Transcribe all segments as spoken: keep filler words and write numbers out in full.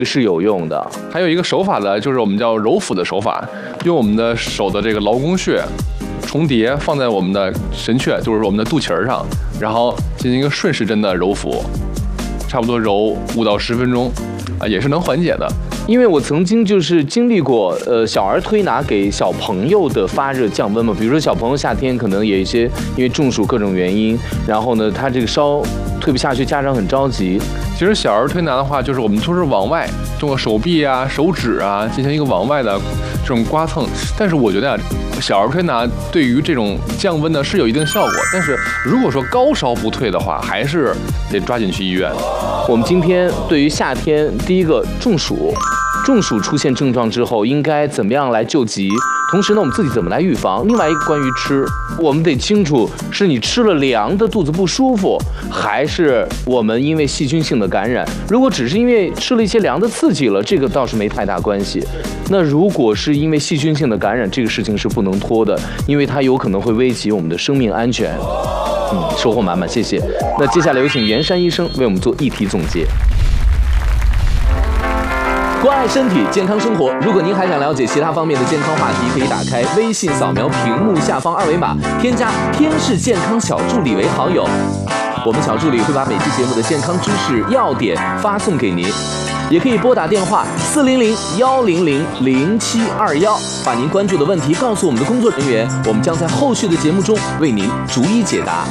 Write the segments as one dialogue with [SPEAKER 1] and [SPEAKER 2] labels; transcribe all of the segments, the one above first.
[SPEAKER 1] 是有用的。
[SPEAKER 2] 还有一个手法呢，就是我们叫揉腹的手法，用我们的手的这个劳宫穴重叠放在我们的神阙，就是我们的肚脐儿上，然后进行一个顺时针的揉腹，差不多揉五到十分钟，啊，也是能缓解的。
[SPEAKER 1] 因为我曾经就是经历过，呃，小儿推拿给小朋友的发热降温嘛，比如说小朋友夏天可能有一些因为中暑各种原因，然后呢他这个烧退不下去，家长很着急。
[SPEAKER 2] 其实小儿推拿的话，就是我们都是往外通过手臂啊、手指啊进行一个往外的这种刮蹭，但是我觉得啊，小儿推拿对于这种降温呢是有一定效果，但是如果说高烧不退的话，还是得抓紧去医院。
[SPEAKER 1] 我们今天对于夏天第一个中暑。中暑出现症状之后，应该怎么样来救急？同时呢，我们自己怎么来预防？另外一个关于吃，我们得清楚是你吃了凉的肚子不舒服，还是我们因为细菌性的感染。如果只是因为吃了一些凉的刺激了，这个倒是没太大关系。那如果是因为细菌性的感染，这个事情是不能拖的，因为它有可能会危及我们的生命安全。嗯，收获满满，谢谢。那接下来有请袁山医生为我们做议题总结。关爱身体，健康生活。如果您还想了解其他方面的健康话题，可以打开微信，扫描屏幕下方二维码，添加天使健康小助理为好友。我们小助理会把每期节目的健康知识要点发送给您，也可以拨打电话四零零幺零零零七二幺，把您关注的问题告诉我们的工作人员，我们将在后续的节目中为您逐一解答。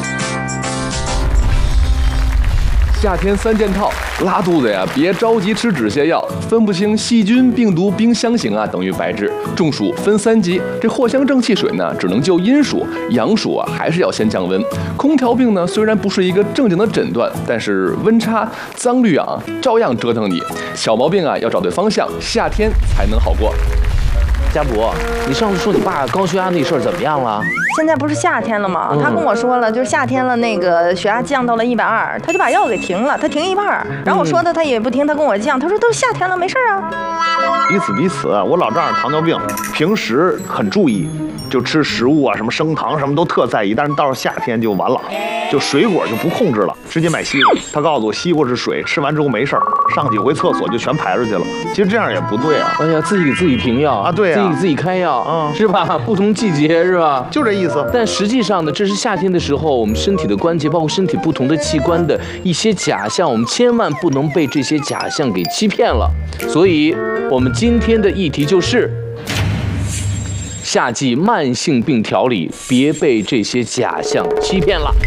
[SPEAKER 2] 夏天三件套，拉肚子呀，别着急吃止泻药。分不清细菌、病毒、冰箱型啊，等于白治。中暑分三级，这藿香正气水呢，只能救阴暑，阳暑啊，还是要先降温。空调病呢，虽然不是一个正经的诊断，但是温差、脏滤啊，照样折腾你。小毛病啊，要找对方向，夏天才能好过。
[SPEAKER 1] 家博，你上次说你爸高血压那事儿怎么样了？
[SPEAKER 3] 现在不是夏天了吗？
[SPEAKER 1] 嗯、
[SPEAKER 3] 他跟我说了，就是夏天了，那个血压降到了一百二，他就把药给停了，他停一半。然后我说的他也不听，他跟我犟，他说都是夏天了，没事啊。
[SPEAKER 4] 彼此彼此，我老丈人糖尿病，平时很注意，就吃食物啊，什么升糖什么都特在意，但是到了夏天就完了，就水果就不控制了，直接买西瓜。他告诉我西瓜是水，吃完之后没事儿，上几回厕所就全排出去了。其实这样也不对啊。
[SPEAKER 1] 哎呀，自己给自己停药
[SPEAKER 4] 啊，对啊，
[SPEAKER 1] 自己给自己开药，
[SPEAKER 4] 嗯，
[SPEAKER 1] 是吧？不同季节是吧？
[SPEAKER 4] 就这意思。
[SPEAKER 1] 但实际上呢，这是夏天的时候，我们身体的关节，包括身体不同的器官的一些假象，我们千万不能被这些假象给欺骗了。所以，我们今天的议题就是。夏季慢性病调理，别被这些假象欺骗了。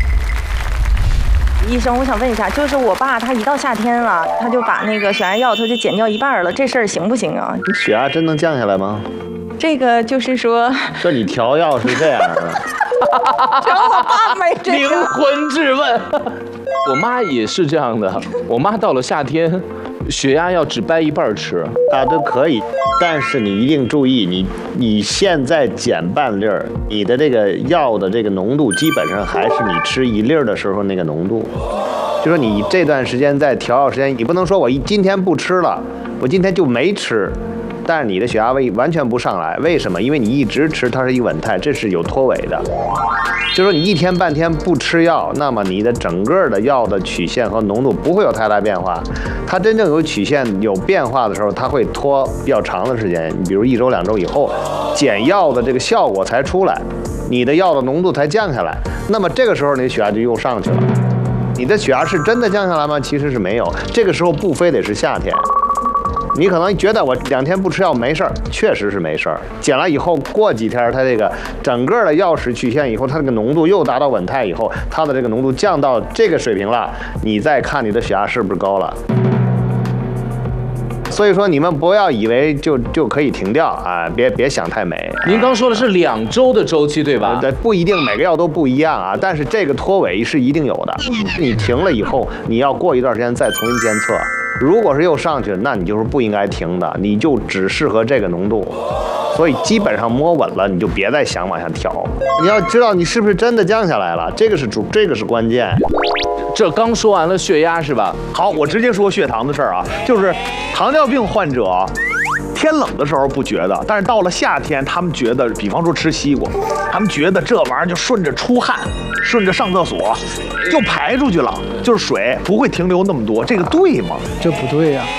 [SPEAKER 3] 医生，我想问一下，就是我爸他一到夏天了，他就把那个血压药他就减掉一半了，这事儿行不行啊？
[SPEAKER 4] 你血压真能降下来吗？
[SPEAKER 3] 这个就是说，
[SPEAKER 4] 这你调药是这样的。
[SPEAKER 3] 然后我爸没这
[SPEAKER 1] 灵魂质问。我妈也是这样的，我妈到了夏天，血压要只掰一半吃
[SPEAKER 4] 啊，都可以，但是你一定注意，你你现在减半粒儿，你的这个药的这个浓度基本上还是你吃一粒儿的时候那个浓度。就说你这段时间在调药时间，你不能说我一今天不吃了，我今天就没吃。但是你的血压位完全不上来，为什么？因为你一直吃，它是一个稳态，这是有脱尾的。就是说你一天半天不吃药，那么你的整个的药的曲线和浓度不会有太大变化。它真正有曲线有变化的时候，它会拖比较长的时间，你比如一周两周以后，减药的这个效果才出来，你的药的浓度才降下来，那么这个时候你的血压就又上去了。你的血压是真的降下来吗？其实是没有，这个时候不非得是夏天。你可能觉得我两天不吃药没事儿，确实是没事儿。减了以后，过几天它这个整个的药食曲线以后，它这个浓度又达到稳态以后，它的这个浓度降到这个水平了，你再看你的血压是不是高了。所以说你们不要以为就就可以停掉啊，别别想太美。
[SPEAKER 1] 您刚说的是两周的周期对吧？
[SPEAKER 4] 对，不一定每个药都不一样啊，但是这个脱尾是一定有的。你停了以后，你要过一段时间再重新监测。如果是又上去了，那你就是不应该停的，你就只适合这个浓度。所以基本上摸稳了，你就别再想往下调。你要知道你是不是真的降下来了，这个是主，这个是关键。
[SPEAKER 1] 这刚说完了血压是吧？
[SPEAKER 4] 好，我直接说血糖的事儿啊，就是糖尿病患者。天冷的时候不觉得，但是到了夏天，他们觉得，比方说吃西瓜，他们觉得这玩意儿就顺着出汗，顺着上厕所就排出去了，就是水不会停留那么多，这个对吗？
[SPEAKER 5] 这不对呀、啊。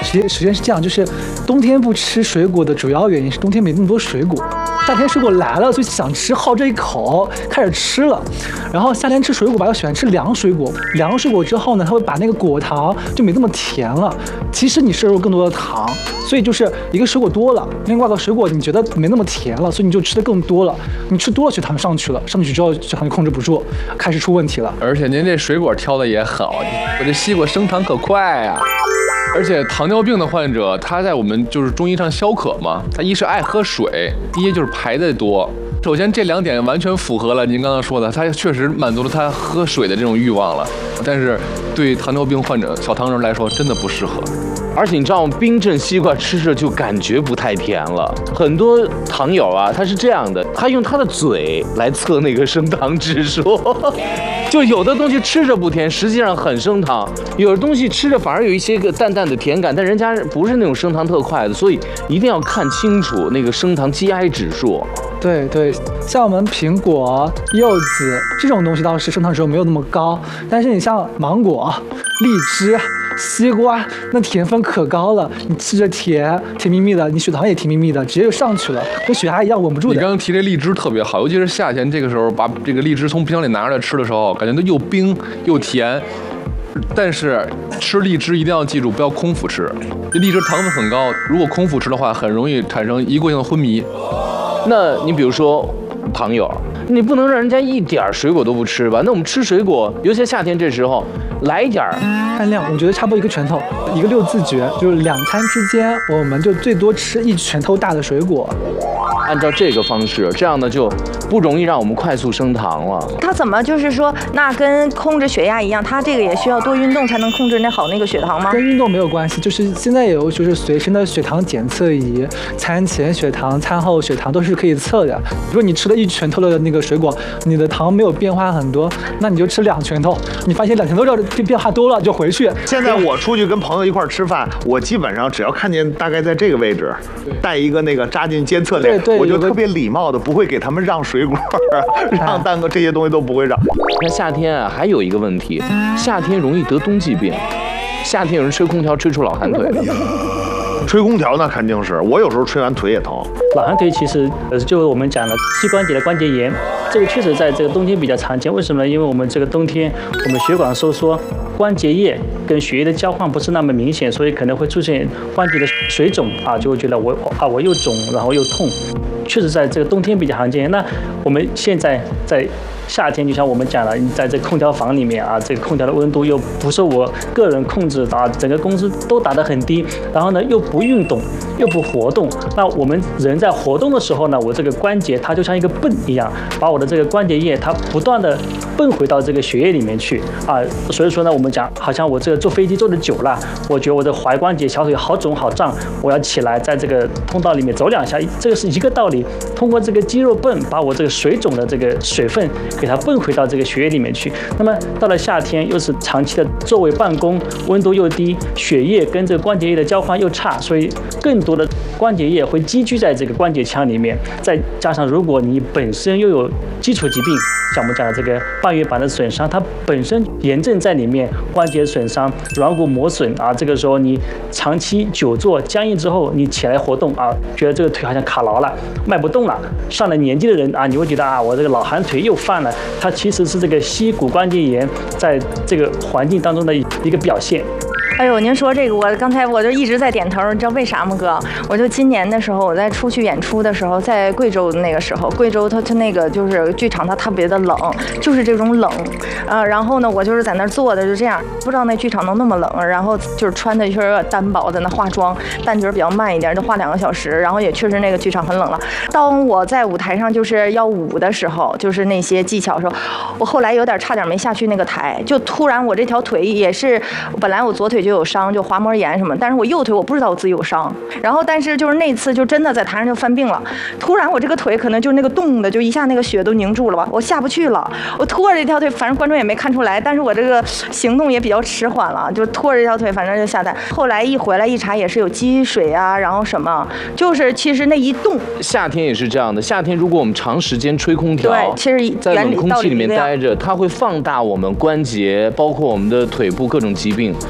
[SPEAKER 5] 首先首先是这样，就是冬天不吃水果的主要原因是冬天没那么多水果，夏天水果来了，所以想吃好这一口，开始吃了。然后夏天吃水果吧，又喜欢吃凉水果，凉水果之后呢，它会把那个果糖就没那么甜了。其实你摄入更多的糖，所以就是一个水果多了，另外一个水果你觉得没那么甜了，所以你就吃的更多了。你吃多了血糖上去了，上去之后血糖就控制不住，开始出问题了。
[SPEAKER 2] 而且您这水果挑的也好，我这西瓜升糖可快呀、啊。而且糖尿病的患者，他在我们就是中医上消渴嘛，他一是爱喝水，一就是排的多。首先这两点完全符合了您刚刚说的，他确实满足了他喝水的这种欲望了。但是对糖尿病患者、小糖人来说，真的不适合。
[SPEAKER 1] 而且你知道吗？冰镇西瓜吃着就感觉不太甜了。很多糖友啊，他是这样的，他用他的嘴来测那个升糖指数。就有的东西吃着不甜，实际上很升糖；有的东西吃着反而有一些个淡淡的甜感，但人家不是那种升糖特快的，所以一定要看清楚那个升糖 G I 指数。
[SPEAKER 5] 对对，像我们苹果、柚子这种东西倒是升糖指数没有那么高，但是你像芒果、荔枝、西瓜，那甜分可高了，你吃着甜甜蜜蜜的，你血糖也甜蜜蜜的，直接就上去了，跟血压一样稳不住的。
[SPEAKER 2] 你刚刚提这荔枝特别好，尤其是夏天这个时候，把这个荔枝从冰箱里拿出来吃的时候，感觉它又冰又甜。但是吃荔枝一定要记住，不要空腹吃，荔枝糖分很高，如果空腹吃的话，很容易产生一过性的昏迷。
[SPEAKER 1] 那你比如说糖友，你不能让人家一点水果都不吃吧？那我们吃水果，尤其夏天这时候，来一点
[SPEAKER 5] 看量，我觉得差不多一个拳头，一个六字诀，就是两餐之间，我们就最多吃一拳头大的水果。
[SPEAKER 1] 按照这个方式，这样呢就不容易让我们快速升糖了。
[SPEAKER 3] 他怎么就是说，那跟控制血压一样，他这个也需要多运动才能控制那好那个血糖吗？
[SPEAKER 5] 跟运动没有关系，就是现在有就是随身的血糖检测仪，餐前血糖、餐后血糖都是可以测的。如果你吃了一拳头的那个水果，你的糖没有变化很多，那你就吃两拳头，你发现两拳头这变化多了就回去。
[SPEAKER 4] 现在我出去跟朋友一块吃饭，我基本上只要看见大概在这个位置，带一个那个扎进监测点，我就特别礼貌的不会给他们让水果、让蛋糕这些东西都不会让。
[SPEAKER 1] 那夏天啊，还有一个问题，夏天容易得冬季病。夏天有人吹空调吹出老寒腿，
[SPEAKER 4] 吹空调那肯定是，我有时候吹完腿也疼。
[SPEAKER 6] 老寒腿其实呃，就是我们讲的膝关节的关节炎，这个确实在这个冬天比较常见。为什么呢？因为我们这个冬天我们血管收缩，关节液跟血液的交换不是那么明显，所以可能会出现关节的水肿啊，就会觉得我啊我又肿，然后又痛。确实在这个冬天比较常见。那我们现在在夏天，就像我们讲了，你在这个空调房里面啊，这个空调的温度又不受我个人控制啊，整个公司都打得很低，然后呢又不运动，又不活动。那我们人在活动的时候呢，我这个关节它就像一个泵一样，把我的这个关节液它不断的泵回到这个血液里面去啊。所以说呢，我们讲好像我这个坐飞机坐的久了，我觉得我的踝关节、小腿好肿好胀，我要起来在这个通道里面走两下，这个是一个道理。通过这个肌肉泵把我这个水肿的这个水分给它泵回到这个血液里面去。那么到了夏天，又是长期的座位办公，温度又低，血液跟这个关节液的交换又差，所以更多的关节液会积聚在这个关节腔里面。再加上如果你本身又有基础疾病，像我们讲的这个半月板的损伤，它本身炎症在里面，关节损伤、软骨磨损啊，这个时候你长期久坐僵硬之后，你起来活动啊，觉得这个腿好像卡牢了，迈不动了。上了年纪的人啊，你会觉得啊，我这个老寒腿又犯了，它其实是这个膝骨关节炎在这个环境当中的一个表现。
[SPEAKER 3] 哎呦，您说这个，我刚才我就一直在点头，你知道为啥吗，哥？我就今年的时候，我在出去演出的时候，在贵州的那个时候，贵州它它那个就是剧场，它特别的冷，就是这种冷，啊，然后呢，我就是在那儿坐的，就这样，不知道那剧场能那么冷，然后就是穿的就是单薄的那化妆，旦角比较慢一点，就画两个小时，然后也确实那个剧场很冷了。当我在舞台上就是要舞的时候，就是那些技巧的时候，我后来有点差点没下去那个台，就突然我这条腿也是，本来我左腿就有伤，就滑膜炎什么，但是我右腿我不知道我自己有伤，然后但是就是那次就真的在台上就犯病了，突然我这个腿可能就是那个冻的，就一下那个血都凝住了吧，我下不去了，我拖着这条腿，反正观众也没看出来，但是我这个行动也比较迟缓了，就拖着这条腿，反正就下台。后来一回来一查也是有积水啊，然后什么，就是其实那一动，
[SPEAKER 1] 夏天也是这样的，夏天如果我们长时间吹空调，
[SPEAKER 3] 对，其实
[SPEAKER 1] 在冷空气里面待着，它会放大我们关节，包括我们的腿部各种疾病，它那种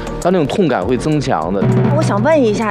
[SPEAKER 1] 痛感会增强的。
[SPEAKER 3] 我想问一下，